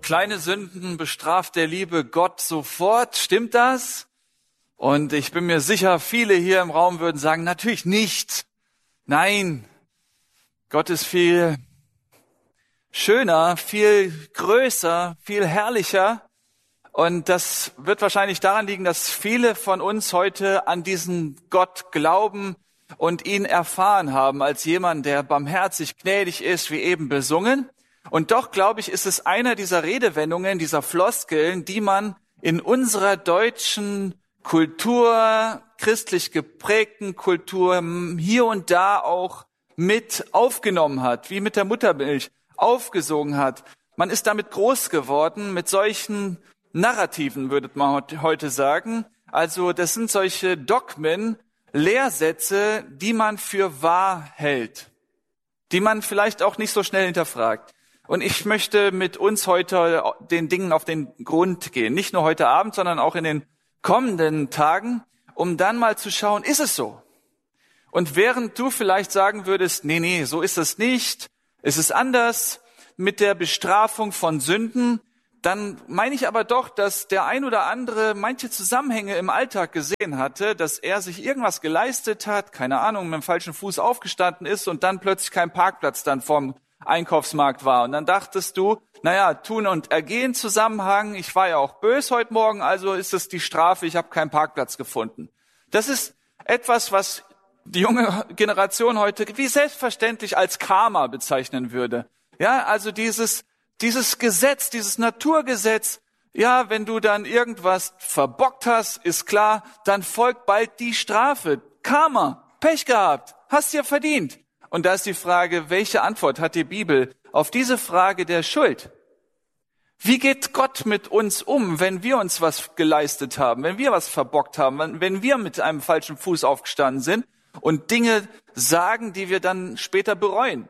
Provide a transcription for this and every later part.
kleine Sünden bestraft der liebe Gott sofort. Stimmt das? Und ich bin mir sicher, viele hier im Raum würden sagen, natürlich nicht. Nein, Gott ist viel schöner, viel größer, viel herrlicher. Und das wird wahrscheinlich daran liegen, dass viele von uns heute an diesen Gott glauben und ihn erfahren haben als jemand, der barmherzig, gnädig ist, wie eben besungen. Und doch, glaube ich, ist es einer dieser Redewendungen, dieser Floskeln, die man in unserer deutschen Kultur, christlich geprägten Kultur, hier und da auch mit aufgenommen hat, wie mit der Muttermilch aufgesogen hat. Man ist damit groß geworden, mit solchen Narrativen, würde man heute sagen. Also das sind solche Dogmen, Lehrsätze, die man für wahr hält, die man vielleicht auch nicht so schnell hinterfragt. Und ich möchte mit uns heute den Dingen auf den Grund gehen. Nicht nur heute Abend, sondern auch in den kommenden Tagen, um dann mal zu schauen, ist es so? Und während du vielleicht sagen würdest, nee, so ist es nicht, es ist anders mit der Bestrafung von Sünden, dann meine ich aber doch, dass der ein oder andere manche Zusammenhänge im Alltag gesehen hatte, dass er sich irgendwas geleistet hat, keine Ahnung, mit dem falschen Fuß aufgestanden ist und dann plötzlich kein Parkplatz dann vorm Einkaufsmarkt war. Und dann dachtest du, Tun und Ergehen Zusammenhang, ich war ja auch bös heute Morgen, also ist es die Strafe, ich habe keinen Parkplatz gefunden. Das ist etwas, was die junge Generation heute wie selbstverständlich als Karma bezeichnen würde. Ja, also dieses Gesetz, dieses Naturgesetz, ja, wenn du dann irgendwas verbockt hast, ist klar, dann folgt bald die Strafe. Karma, Pech gehabt, hast dir verdient. Und da ist die Frage, welche Antwort hat die Bibel auf diese Frage der Schuld? Wie geht Gott mit uns um, wenn wir uns was geleistet haben, wenn wir was verbockt haben, wenn wir mit einem falschen Fuß aufgestanden sind und Dinge sagen, die wir dann später bereuen?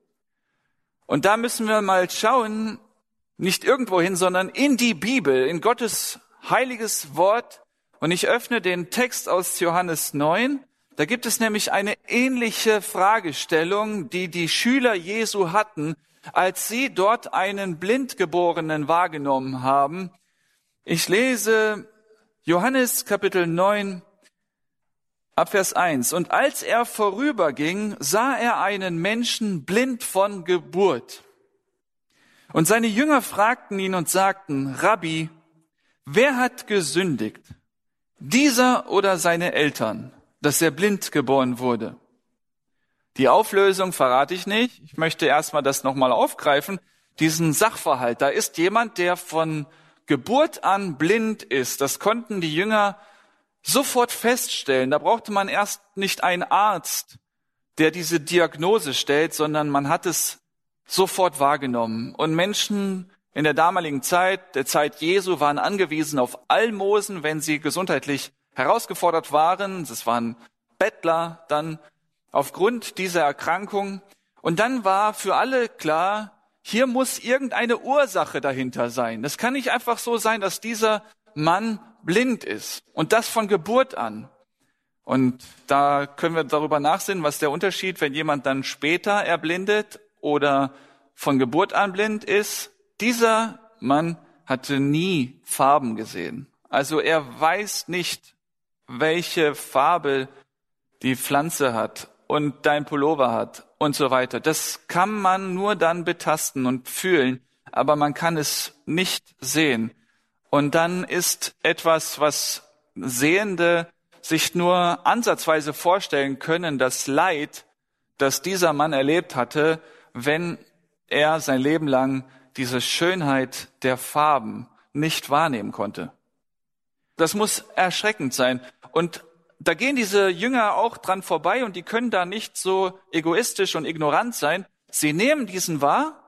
Und da müssen wir mal schauen, nicht irgendwo hin, sondern in die Bibel, in Gottes heiliges Wort. Und ich öffne den Text aus Johannes 9. Da gibt es nämlich eine ähnliche Fragestellung, die die Schüler Jesu hatten, als sie dort einen Blindgeborenen wahrgenommen haben. Ich lese Johannes Kapitel 9, ab Vers 1. Und als er vorüberging, sah er einen Menschen blind von Geburt. Und seine Jünger fragten ihn und sagten, Rabbi, wer hat gesündigt, dieser oder seine Eltern, dass er blind geboren wurde? Die Auflösung verrate ich nicht. Ich möchte erstmal das nochmal aufgreifen, diesen Sachverhalt. Da ist jemand, der von Geburt an blind ist. Das konnten die Jünger sofort feststellen. Da brauchte man erst nicht einen Arzt, der diese Diagnose stellt, sondern man hat es sofort wahrgenommen. Und Menschen in der damaligen Zeit, der Zeit Jesu, waren angewiesen auf Almosen, wenn sie gesundheitlich herausgefordert waren. Das waren Bettler dann aufgrund dieser Erkrankung. Und dann war für alle klar, hier muss irgendeine Ursache dahinter sein. Das kann nicht einfach so sein, dass dieser Mann blind ist. Und das von Geburt an. Und da können wir darüber nachsinnen, was der Unterschied, wenn jemand dann später erblindet oder von Geburt an blind ist. Dieser Mann hatte nie Farben gesehen. Also er weiß nicht, welche Farbe die Pflanze hat und dein Pullover hat und so weiter. Das kann man nur dann betasten und fühlen, aber man kann es nicht sehen. Und dann ist etwas, was Sehende sich nur ansatzweise vorstellen können, das Leid, das dieser Mann erlebt hatte, wenn er sein Leben lang diese Schönheit der Farben nicht wahrnehmen konnte. Das muss erschreckend sein. Und da gehen diese Jünger auch dran vorbei und die können da nicht so egoistisch und ignorant sein. Sie nehmen diesen wahr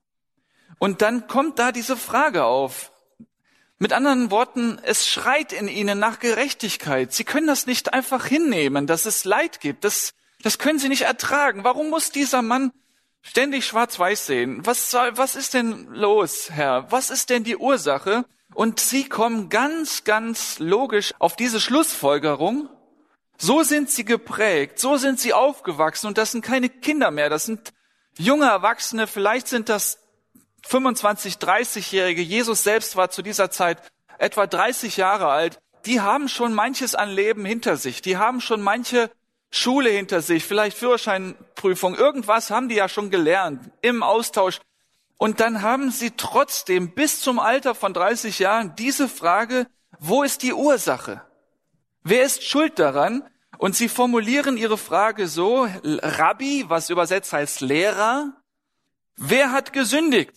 und dann kommt da diese Frage auf. Mit anderen Worten, es schreit in ihnen nach Gerechtigkeit. Sie können das nicht einfach hinnehmen, dass es Leid gibt. Das können sie nicht ertragen. Warum muss dieser Mann ständig schwarz-weiß sehen? Was ist denn los, Herr? Was ist denn die Ursache? Und sie kommen ganz, ganz logisch auf diese Schlussfolgerung. So sind sie geprägt, so sind sie aufgewachsen und das sind keine Kinder mehr, das sind junge Erwachsene, vielleicht sind das 25, 30-Jährige, Jesus selbst war zu dieser Zeit etwa 30 Jahre alt, die haben schon manches an Leben hinter sich. Die haben schon manche Schule hinter sich, vielleicht Führerscheinprüfung, irgendwas haben die ja schon gelernt im Austausch. Und dann haben sie trotzdem bis zum Alter von 30 Jahren diese Frage, wo ist die Ursache? Wer ist schuld daran? Und sie formulieren ihre Frage so, Rabbi, was übersetzt heißt Lehrer, wer hat gesündigt?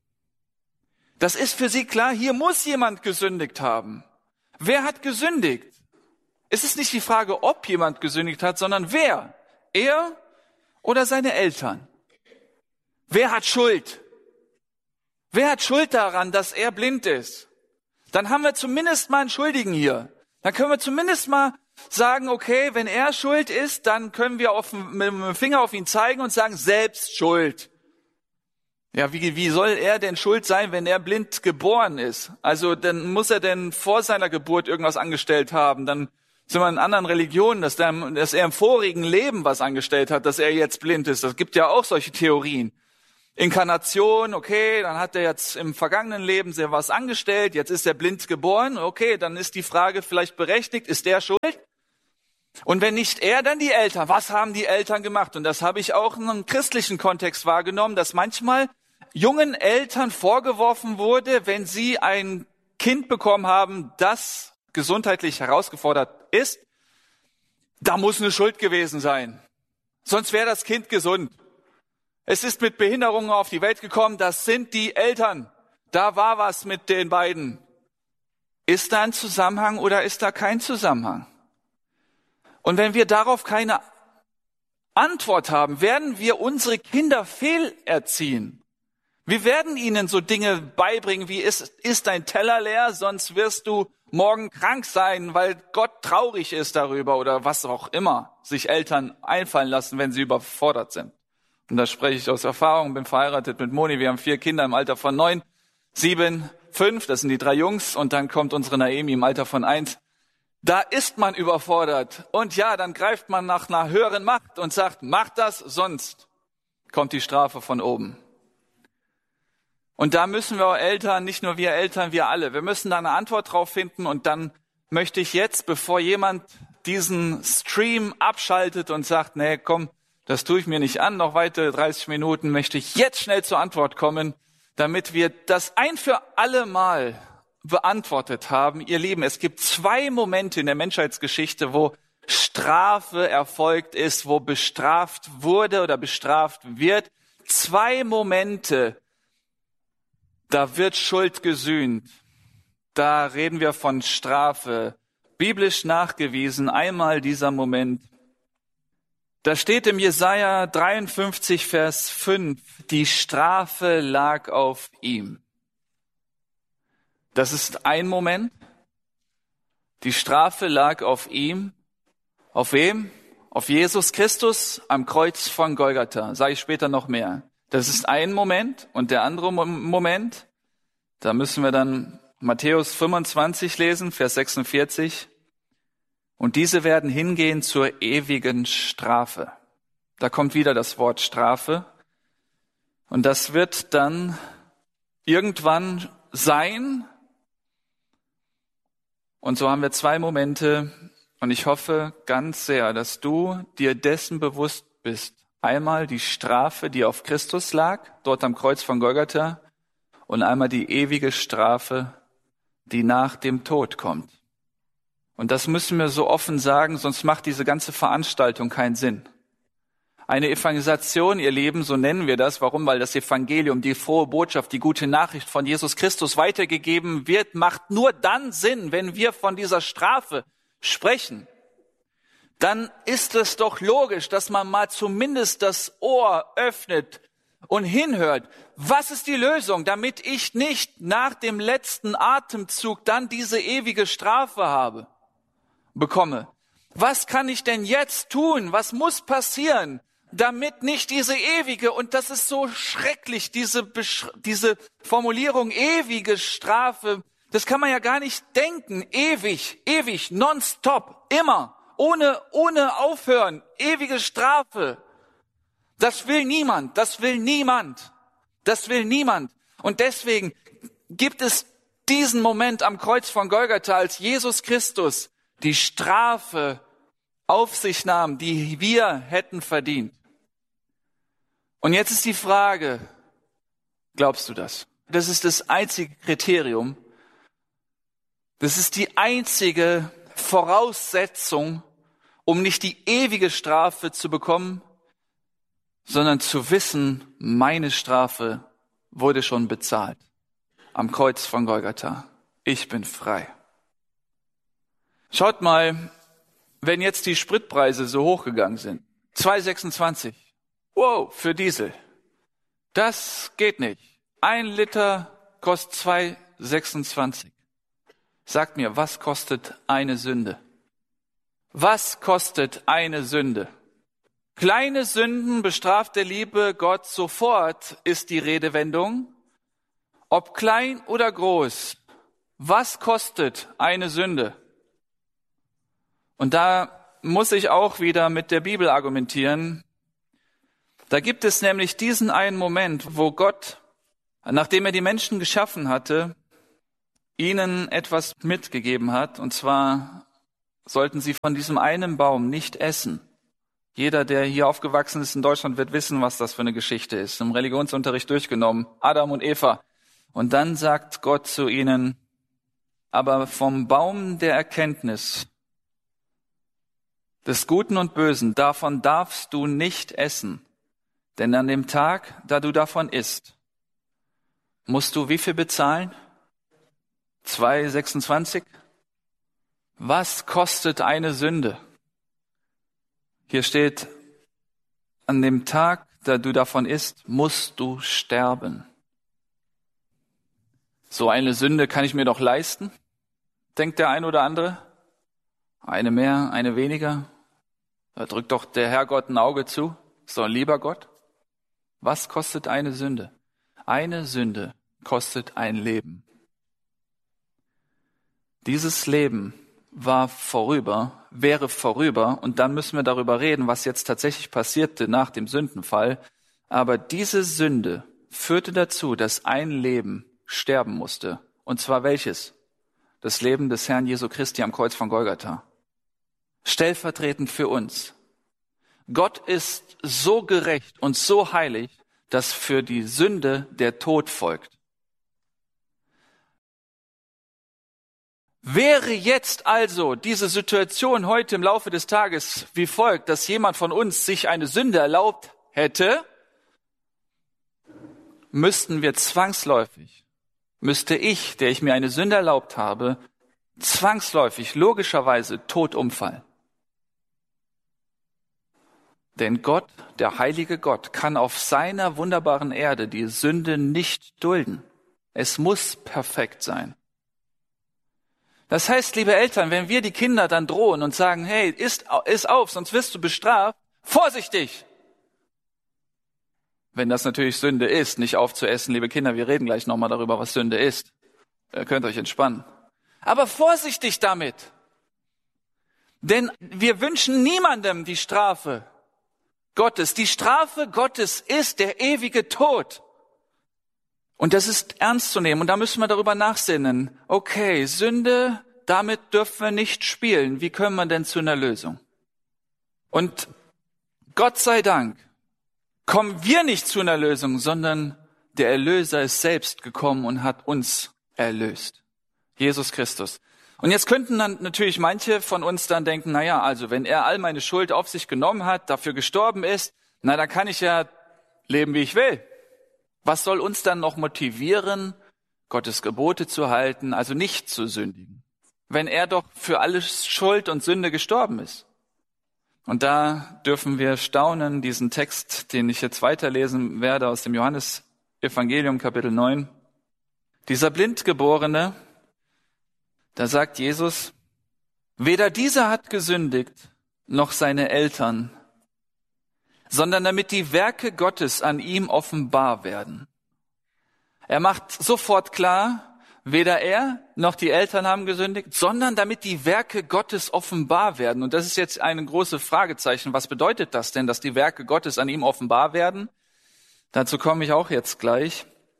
Das ist für sie klar, hier muss jemand gesündigt haben. Wer hat gesündigt? Es ist nicht die Frage, ob jemand gesündigt hat, sondern wer? Er oder seine Eltern? Wer hat Schuld? Wer hat Schuld daran, dass er blind ist? Dann haben wir zumindest mal einen Schuldigen hier. Dann können wir zumindest mal sagen, okay, wenn er schuld ist, dann können wir mit dem Finger auf ihn zeigen und sagen, selbst schuld. Ja, wie soll er denn schuld sein, wenn er blind geboren ist? Also dann muss er denn vor seiner Geburt irgendwas angestellt haben. Dann sind wir in anderen Religionen, dass er im vorigen Leben was angestellt hat, dass er jetzt blind ist. Das gibt ja auch solche Theorien. Inkarnation, okay, dann hat er jetzt im vergangenen Leben sehr was angestellt, jetzt ist er blind geboren, okay, dann ist die Frage vielleicht berechtigt, ist der schuld? Und wenn nicht er, dann die Eltern. Was haben die Eltern gemacht? Und das habe ich auch in einem christlichen Kontext wahrgenommen, dass manchmal jungen Eltern vorgeworfen wurde, wenn sie ein Kind bekommen haben, das gesundheitlich herausgefordert ist, da muss eine Schuld gewesen sein. Sonst wäre das Kind gesund. Es ist mit Behinderungen auf die Welt gekommen, das sind die Eltern. Da war was mit den beiden. Ist da ein Zusammenhang oder ist da kein Zusammenhang? Und wenn wir darauf keine Antwort haben, werden wir unsere Kinder fehlerziehen. Wir werden ihnen so Dinge beibringen wie, ist dein Teller leer, sonst wirst du morgen krank sein, weil Gott traurig ist darüber oder was auch immer sich Eltern einfallen lassen, wenn sie überfordert sind. Und da spreche ich aus Erfahrung, bin verheiratet mit Moni, wir haben 4 Kinder im Alter von 9, 7, 5, das sind die 3 Jungs und dann kommt unsere Naemi im Alter von 1. Da ist man überfordert und ja, dann greift man nach einer höheren Macht und sagt, mach das, sonst kommt die Strafe von oben. Und da müssen wir Eltern, nicht nur wir Eltern, wir alle, wir müssen da eine Antwort drauf finden und dann möchte ich jetzt, bevor jemand diesen Stream abschaltet und sagt, nee, komm, das tue ich mir nicht an, noch weitere 30 Minuten, möchte ich jetzt schnell zur Antwort kommen, damit wir das ein für alle Mal beantwortet haben. Ihr Lieben, es gibt 2 Momente in der Menschheitsgeschichte, wo Strafe erfolgt ist, wo bestraft wurde oder bestraft wird. 2 Momente, da wird Schuld gesühnt. Da reden wir von Strafe. Biblisch nachgewiesen, einmal dieser Moment. Da steht im Jesaja 53, Vers 5, die Strafe lag auf ihm. Das ist ein Moment. Die Strafe lag auf ihm. Auf wem? Auf Jesus Christus am Kreuz von Golgatha. Sage ich später noch mehr. Das ist ein Moment. Und der andere Moment, da müssen wir dann Matthäus 25 lesen, Vers 46. Und diese werden hingehen zur ewigen Strafe. Da kommt wieder das Wort Strafe. Und das wird dann irgendwann sein. Und so haben wir 2 Momente. Und ich hoffe ganz sehr, dass du dir dessen bewusst bist. Einmal die Strafe, die auf Christus lag, dort am Kreuz von Golgatha. Und einmal die ewige Strafe, die nach dem Tod kommt. Und das müssen wir so offen sagen, sonst macht diese ganze Veranstaltung keinen Sinn. Eine Evangelisation, ihr Lieben, so nennen wir das. Warum? Weil das Evangelium, die frohe Botschaft, die gute Nachricht von Jesus Christus weitergegeben wird, macht nur dann Sinn, wenn wir von dieser Strafe sprechen. Dann ist es doch logisch, dass man mal zumindest das Ohr öffnet und hinhört. Was ist die Lösung, damit ich nicht nach dem letzten Atemzug dann diese ewige Strafe bekomme? Was kann ich denn jetzt tun? Was muss passieren, damit nicht diese ewige, und das ist so schrecklich, diese Formulierung ewige Strafe, das kann man ja gar nicht denken. Ewig, nonstop, immer, ohne aufhören, ewige Strafe. Das will niemand. Und deswegen gibt es diesen Moment am Kreuz von Golgatha, als Jesus Christus die Strafe auf sich nahm, die wir hätten verdient. Und jetzt ist die Frage, glaubst du das? Das ist das einzige Kriterium. Das ist die einzige Voraussetzung, um nicht die ewige Strafe zu bekommen, sondern zu wissen, meine Strafe wurde schon bezahlt. Am Kreuz von Golgatha. Ich bin frei. Schaut mal, wenn jetzt die Spritpreise so hochgegangen sind. 2,26. Wow, für Diesel. Das geht nicht. 1 Liter kostet 2,26. Sagt mir, was kostet eine Sünde? Was kostet eine Sünde? Kleine Sünden bestraft der liebe Gott sofort, ist die Redewendung. Ob klein oder groß, was kostet eine Sünde? Und da muss ich auch wieder mit der Bibel argumentieren. Da gibt es nämlich diesen einen Moment, wo Gott, nachdem er die Menschen geschaffen hatte, ihnen etwas mitgegeben hat. Und zwar sollten sie von diesem einen Baum nicht essen. Jeder, der hier aufgewachsen ist in Deutschland, wird wissen, was das für eine Geschichte ist. Im Religionsunterricht durchgenommen. Adam und Eva. Und dann sagt Gott zu ihnen, aber vom Baum der Erkenntnis des Guten und Bösen, davon darfst du nicht essen. Denn an dem Tag, da du davon isst, musst du wie viel bezahlen? 2,26? Was kostet eine Sünde? Hier steht, an dem Tag, da du davon isst, musst du sterben. So eine Sünde kann ich mir doch leisten, denkt der ein oder andere. Eine mehr, eine weniger. Da drückt doch der Herrgott ein Auge zu. Ist doch ein lieber Gott. Was kostet eine Sünde? Eine Sünde kostet ein Leben. Dieses Leben wäre vorüber, und dann müssen wir darüber reden, was jetzt tatsächlich passierte nach dem Sündenfall. Aber diese Sünde führte dazu, dass ein Leben sterben musste. Und zwar welches? Das Leben des Herrn Jesu Christi am Kreuz von Golgatha. Stellvertretend für uns. Gott ist so gerecht und so heilig, dass für die Sünde der Tod folgt. Wäre jetzt also diese Situation heute im Laufe des Tages wie folgt, dass jemand von uns sich eine Sünde erlaubt hätte, müsste ich, der ich mir eine Sünde erlaubt habe, zwangsläufig, logischerweise tot umfallen. Denn Gott, der heilige Gott, kann auf seiner wunderbaren Erde die Sünde nicht dulden. Es muss perfekt sein. Das heißt, liebe Eltern, wenn wir die Kinder dann drohen und sagen, hey, iss auf, sonst wirst du bestraft, vorsichtig! Wenn das natürlich Sünde ist, nicht aufzuessen, liebe Kinder, wir reden gleich nochmal darüber, was Sünde ist. Ihr könnt euch entspannen. Aber vorsichtig damit! Denn wir wünschen niemandem die Strafe Gottes. Die Strafe Gottes ist der ewige Tod. Und das ist ernst zu nehmen. Und da müssen wir darüber nachsinnen. Okay, Sünde, damit dürfen wir nicht spielen. Wie können wir denn zu einer Lösung? Und Gott sei Dank kommen wir nicht zu einer Lösung, sondern der Erlöser ist selbst gekommen und hat uns erlöst. Jesus Christus. Und jetzt könnten dann natürlich manche von uns dann denken, naja, also wenn er all meine Schuld auf sich genommen hat, dafür gestorben ist, na, dann kann ich ja leben, wie ich will. Was soll uns dann noch motivieren, Gottes Gebote zu halten, also nicht zu sündigen, wenn er doch für alle Schuld und Sünde gestorben ist? Und da dürfen wir staunen, diesen Text, den ich jetzt weiterlesen werde aus dem Johannes-Evangelium, Kapitel 9. Dieser Blindgeborene, da sagt Jesus, weder dieser hat gesündigt, noch seine Eltern, sondern damit die Werke Gottes an ihm offenbar werden. Er macht sofort klar, weder er noch die Eltern haben gesündigt, sondern damit die Werke Gottes offenbar werden. Und das ist jetzt ein großes Fragezeichen. Was bedeutet das denn, dass die Werke Gottes an ihm offenbar werden? Dazu komme ich auch jetzt gleich.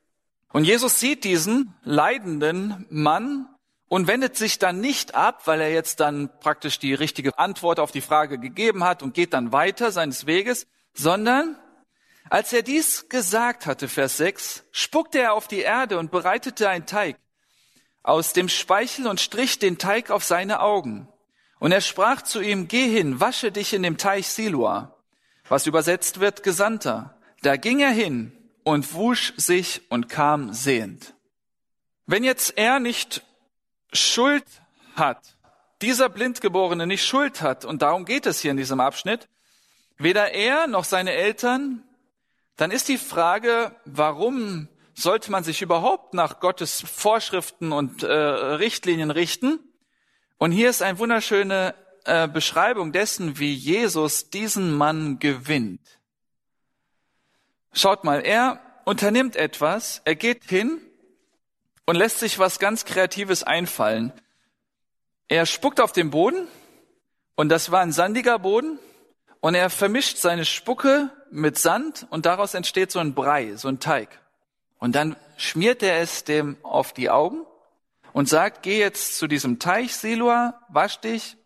Und Jesus sieht diesen leidenden Mann und wendet sich dann nicht ab, weil er jetzt dann praktisch die richtige Antwort auf die Frage gegeben hat und geht dann weiter seines Weges, sondern als er dies gesagt hatte, Vers 6, spuckte er auf die Erde und bereitete einen Teig aus dem Speichel und strich den Teig auf seine Augen. Und er sprach zu ihm, geh hin, wasche dich in dem Teich Siloa, was übersetzt wird, Gesandter. Da ging er hin und wusch sich und kam sehend. Wenn jetzt er nicht Schuld hat, dieser Blindgeborene nicht Schuld hat, und darum geht es hier in diesem Abschnitt, weder er noch seine Eltern, dann ist die Frage, warum sollte man sich überhaupt nach Gottes Vorschriften und Richtlinien richten? Und hier ist eine wunderschöne Beschreibung dessen, wie Jesus diesen Mann gewinnt. Schaut mal, er unternimmt etwas, er geht hin und lässt sich was ganz Kreatives einfallen. Er spuckt auf den Boden, und das war ein sandiger Boden, und er vermischt seine Spucke mit Sand, und daraus entsteht so ein Brei, so ein Teig. Und dann schmiert er es dem auf die Augen und sagt, geh jetzt zu diesem Teich, Siloa, wasch dich